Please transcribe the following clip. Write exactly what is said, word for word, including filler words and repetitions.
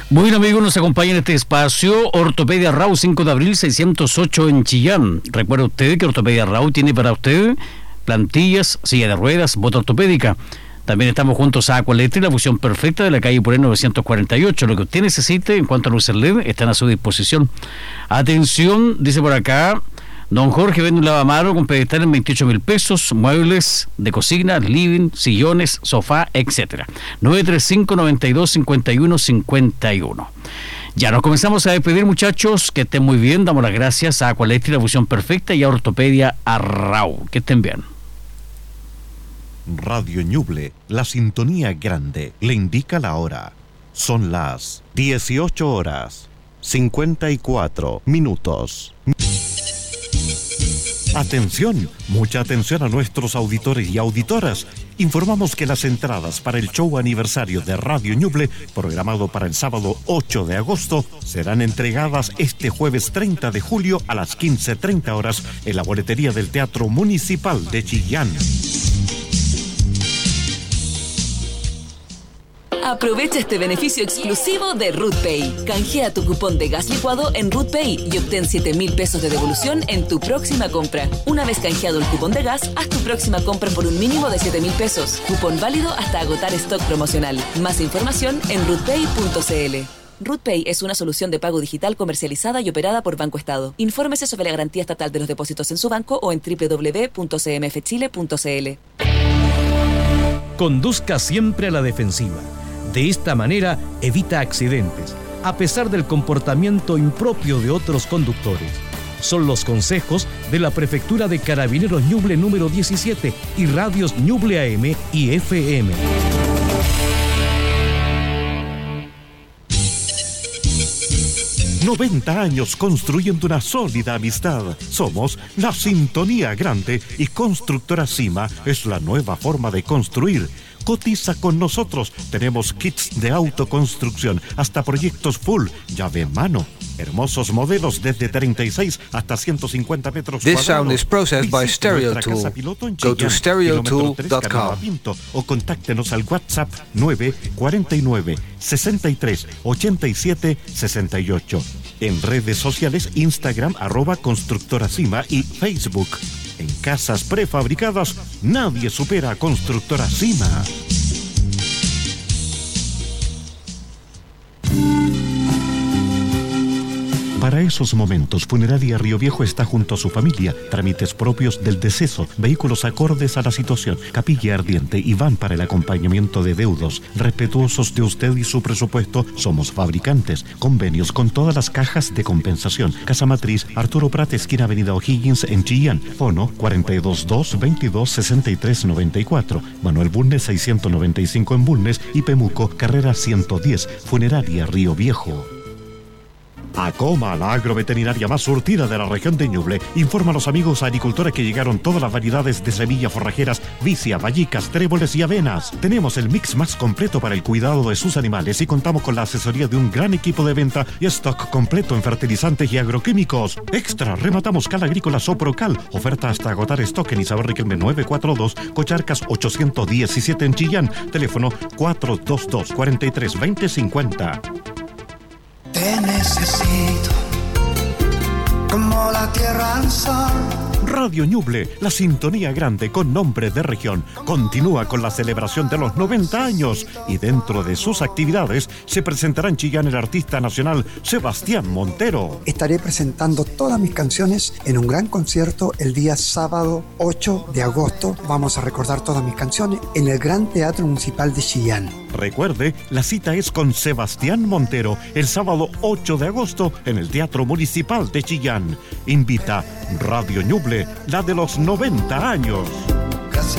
Muy bien, amigos, nos acompaña en este espacio Ortopedia Rau, cinco de abril, seiscientos ocho en Chillán. Recuerda usted que Ortopedia Rau tiene para usted plantillas, silla de ruedas, bota ortopédica. También estamos juntos a Aqualetri, la fusión perfecta de la calle Puré novecientos cuarenta y ocho. Lo que usted necesite en cuanto a luces L E D están a su disposición. Atención, dice por acá, don Jorge vende un lavamano con pedestal en veintiocho mil pesos, muebles de cocina, living, sillones, sofá, etcétera. nueve tres cinco, nueve dos, cinco uno cinco uno. Ya nos comenzamos a despedir, muchachos. Que estén muy bien. Damos las gracias a Aqualetri, la fusión perfecta, y a Ortopedia Rau. Que estén bien. Radio Ñuble, la sintonía grande, le indica la hora. Son las dieciocho horas, cincuenta y cuatro minutos. Atención, mucha atención a nuestros auditores y auditoras. Informamos que las entradas para el show aniversario de Radio Ñuble, programado para el sábado ocho de agosto, serán entregadas este jueves treinta de julio a las quince treinta horas en la boletería del Teatro Municipal de Chillán. Aprovecha este beneficio exclusivo de RootPay. Canjea tu cupón de gas licuado en RootPay y obtén siete mil pesos de devolución en tu próxima compra. Una vez canjeado el cupón de gas, haz tu próxima compra por un mínimo de siete mil pesos. Cupón válido hasta agotar stock promocional. Más información en rootpay punto c l. RootPay es una solución de pago digital comercializada y operada por Banco Estado. Infórmese sobre la garantía estatal de los depósitos en su banco o en doble u doble u doble u punto c m f chile punto c l. Conduzca siempre a la defensiva. De esta manera evita accidentes, a pesar del comportamiento impropio de otros conductores. Son los consejos de la Prefectura de Carabineros Ñuble número diecisiete y radios Ñuble A M y F M. noventa años construyendo una sólida amistad. Somos la sintonía grande y Constructora Cima es la nueva forma de construir. Cotiza con nosotros. Tenemos kits de autoconstrucción hasta proyectos full, llave en mano. Hermosos modelos desde treinta y seis hasta ciento cincuenta metros This cuadrados. sound is processed by Stereo Tool. Go to stereo tool dot com. O contáctenos al WhatsApp nueve cuatro nueve, seis tres, ocho siete, seis ocho. En redes sociales, Instagram, arroba Constructora Cima y Facebook. En casas prefabricadas, nadie supera a Constructora Cima. Para esos momentos, Funeraria Río Viejo está junto a su familia. Trámites propios del deceso, vehículos acordes a la situación, capilla ardiente y van para el acompañamiento de deudos. Respetuosos de usted y su presupuesto, somos fabricantes. Convenios con todas las cajas de compensación. Casa Matriz, Arturo Prat, esquina Avenida O'Higgins, en Chillán. Fono cuatro dos dos, veintidós, sesenta y tres, noventa y cuatro. Manuel Bulnes, seiscientos noventa y cinco en Bulnes y Pemuco, carrera ciento diez. Funeraria Río Viejo. Acoma, la agroveterinaria más surtida de la región de Ñuble, informa a los amigos agricultores que llegaron todas las variedades de semillas forrajeras, vicia, vallicas, tréboles y avenas. Tenemos el mix más completo para el cuidado de sus animales y contamos con la asesoría de un gran equipo de venta y stock completo en fertilizantes y agroquímicos. Extra, rematamos Cal Agrícola Soprocal, oferta hasta agotar stock en Isabel Riquelme novecientos cuarenta y dos, Cocharcas ochocientos diecisiete en Chillán, teléfono cuatro dos dos, cuatro tres, veinte cincuenta. Te necesito como la tierra al sol. Radio Ñuble, la sintonía grande con nombre de región, continúa con la celebración de los noventa años y dentro de sus actividades se presentará en Chillán el artista nacional Sebastián Montero. Estaré presentando todas mis canciones en un gran concierto el día sábado ocho de agosto. Vamos a recordar todas mis canciones en el Gran Teatro Municipal de Chillán. Recuerde, la cita es con Sebastián Montero el sábado ocho de agosto en el Teatro Municipal de Chillán. Invita Radio Ñuble, la de los noventa años.